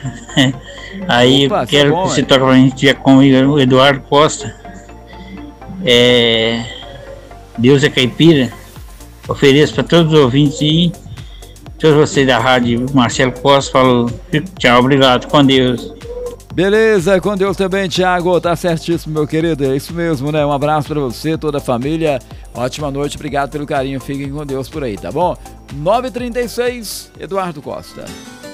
Aí Opa, quero bom, que você hein? toque pra gente comigo, o Eduardo Costa. Deus é caipira. Ofereço para todos os ouvintes e todos vocês da rádio. Marcelo Costa falou. Tchau, obrigado. Com Deus. Beleza, com Deus também, Thiago, tá certíssimo, meu querido, é isso mesmo, né? Um abraço pra você, toda a família, ótima noite, obrigado pelo carinho, fiquem com Deus por aí, tá bom? 9h36, Eduardo Costa.